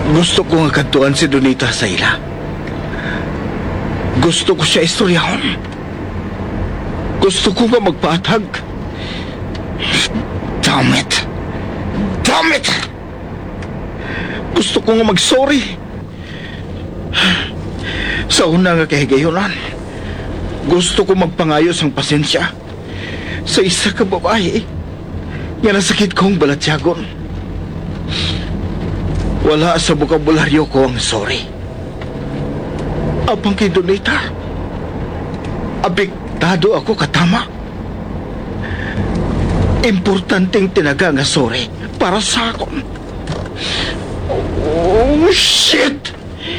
Gusto ko nga kantuan si Donita sa ila. Gusto ko siya istoryahon. Gusto ko nga magpaatag. Damn it! Damn it! Gusto ko nga mag-sorry. Sa una nga kahigayonan, gusto ko magpangayos ang pasensya sa isa ka babae nga nasakit kong balatyagon. Wala sa bokabularyo ko ang sorry. Apang kay Donita, apektado ako katama. Importanteng tinaga nga sorry para sa akon. Oh, shit!